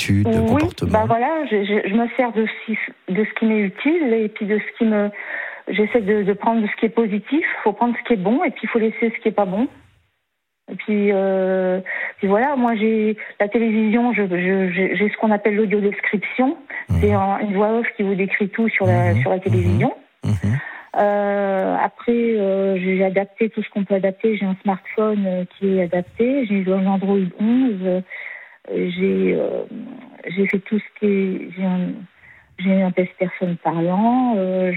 d'attitude, de comportement. Bah voilà, je me sers de ce qui m'est utile et puis de ce qui me... J'essaie de prendre ce qui est positif, il faut prendre ce qui est bon et puis il faut laisser ce qui est pas bon. Et puis voilà, moi j'ai la télévision, j'ai ce qu'on appelle l'audio-description. C'est une voix off qui vous décrit tout sur la télévision. Après, j'ai adapté tout ce qu'on peut adapter. J'ai un smartphone qui est adapté. J'ai un Android 11. J'ai fait tout ce qui est... J'ai un test personne parlant.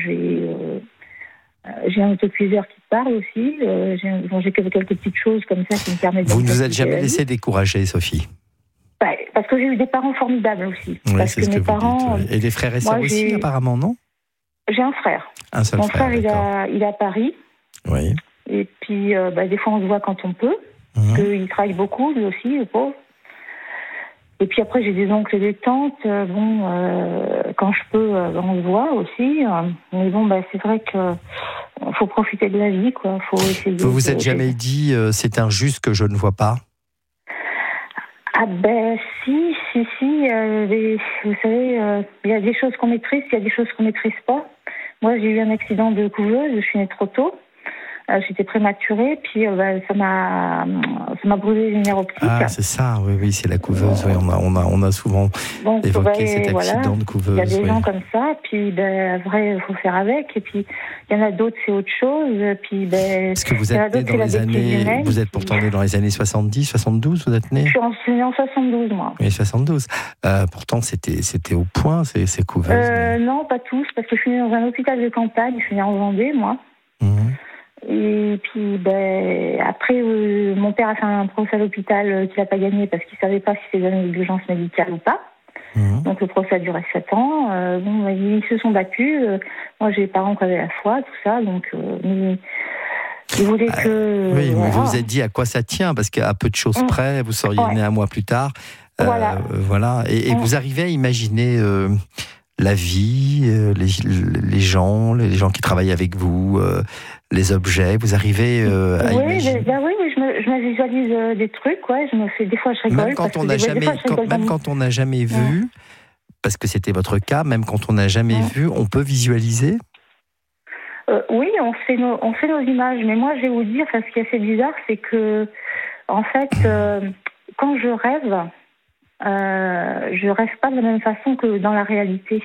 J'ai un autocuiseur qui parle aussi. J'ai quelques petites choses comme ça qui me permettent... Vous ne vous êtes jamais laissé décourager, Sophie? Ouais, parce que j'ai eu des parents formidables aussi. Oui, parce c'est que ce mes que parents, vous dites. Et des frères et sœurs aussi, apparemment, non? J'ai un frère. Un seul Mon frère, il est à Paris. Oui. Et puis, des fois, on se voit quand on peut. Parce qu'il travaille beaucoup, lui aussi, le pauvre. Et puis après, j'ai des oncles et des tantes. Quand je peux, on se voit aussi. Mais bon, c'est vrai que faut profiter de la vie, quoi. Faut essayer. Vous vous êtes jamais dit, c'est injuste que je ne vois pas? Ah si. Vous savez, il y a des choses qu'on maîtrise, il y a des choses qu'on maîtrise pas. Moi, j'ai eu un accident de couveuse, je suis née trop tôt. J'étais prématurée, puis ça m'a brûlé les nerfs optiques. Ah, c'est ça, oui, c'est la couveuse. Oui, on a souvent évoqué cet accident de couveuse. Il y a des gens comme ça, puis vrai, il faut faire avec. Et puis, il y en a d'autres, c'est autre chose. Puis, Est-ce que vous êtes né dans les années... Vous êtes pourtant né dans les années 70, 72, vous êtes né? Je suis née en 72, moi. Oui, 72. Pourtant, c'était au point, ces couveuses. Non, pas tous, parce que je suis née dans un hôpital de campagne. Je suis née en Vendée, moi. Et puis, après, mon père a fait un procès à l'hôpital qu'il n'a pas gagné parce qu'il ne savait pas si c'était une négligence médicale ou pas. Donc, le procès a duré 7 ans. Ils se sont battus. Moi, j'ai des parents qui avaient la foi, tout ça. Donc, ils voulaient que... Oui, mais vous vous êtes dit à quoi ça tient, parce qu'à peu de choses près, vous seriez né un mois plus tard. Voilà. Et vous arrivez à imaginer... la vie, les gens qui travaillent avec vous, les objets, vous arrivez à imaginer... je me visualise des trucs, des fois je rigole. Même quand on n'a jamais vu, parce que c'était votre cas, même quand on n'a jamais vu, on peut visualiser? Oui, on fait nos images, mais moi je vais vous dire, ce qui est assez bizarre, c'est que, en fait, quand je rêve pas de la même façon que dans la réalité.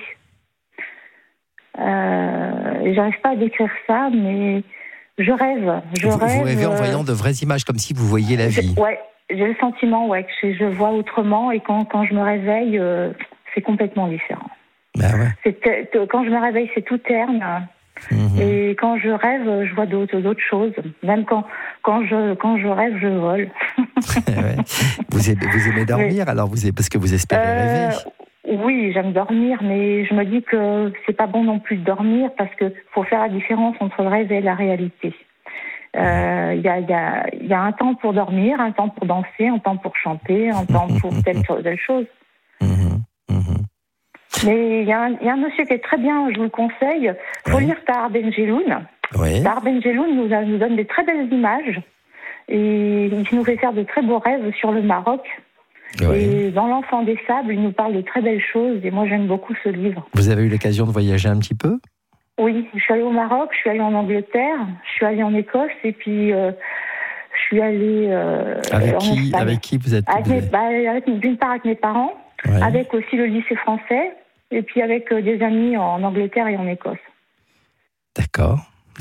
J'arrive pas à décrire ça, mais je rêve. Vous rêvez en voyant de vraies images, comme si vous voyiez la vie. J'ai le sentiment que je vois autrement, et quand je me réveille, c'est complètement différent. Quand je me réveille, c'est tout terne. Et quand je rêve, je vois d'autres choses. Même quand je rêve, je vole. Vous aimez dormir, alors parce que vous espérez rêver? Oui, j'aime dormir, mais je me dis que c'est pas bon non plus de dormir, parce que faut faire la différence entre le rêve et la réalité. Il y a un temps pour dormir, un temps pour danser, un temps pour chanter, un temps pour telle chose. Mais il y a un monsieur qui est très bien, je vous le conseille. Il faut lire Tahar Ben-Jelloun. Tahar Ben-Jelloun nous donne des très belles images, et il nous fait faire de très beaux rêves sur le Maroc. Et dans L'Enfant des Sables, il nous parle de très belles choses, et moi j'aime beaucoup ce livre. Vous avez eu l'occasion de voyager un petit peu? Oui, je suis allée au Maroc, je suis allée en Angleterre, je suis allée en Écosse, et puis je suis allée avec qui vous êtes? D'une part avec mes parents, avec aussi le lycée français, et puis avec des amis en Angleterre et en Écosse. D'accord.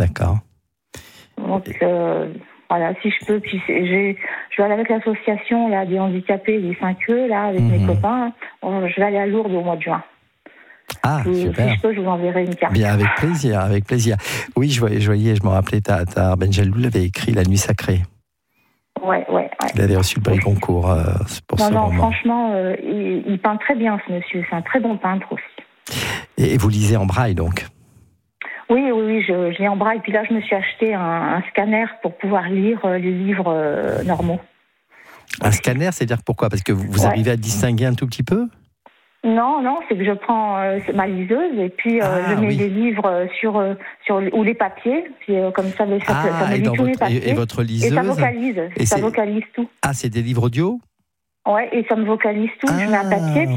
Donc voilà, si je peux, puis je vais aller avec l'association des handicapés, des 5E, avec mes copains. Je vais aller à Lourdes au mois de juin. Ah, super. Si je peux, je vous enverrai une carte. Bien, avec plaisir. Oui, je voyais, je me rappelais, Tahar Ben-Jelloun avait écrit La Nuit Sacrée. Ouais. Il avait reçu le prix Goncourt pour ce roman. Franchement, il peint très bien, ce monsieur. C'est un très bon peintre aussi. Et vous lisez en braille, donc? Oui, je lis en braille. Puis là, je me suis acheté un scanner pour pouvoir lire les livres normaux. Un scanner, c'est-à-dire pourquoi? Parce que vous arrivez à distinguer un tout petit peu? Non, c'est que je prends ma liseuse, et puis je mets des livres sur ou les papiers, puis comme ça me lit tous les papiers. Et votre liseuse? Et ça vocalise tout. Ah, c'est des livres audio? Ouais, et ça me vocalise tout. Je mets un papier, puis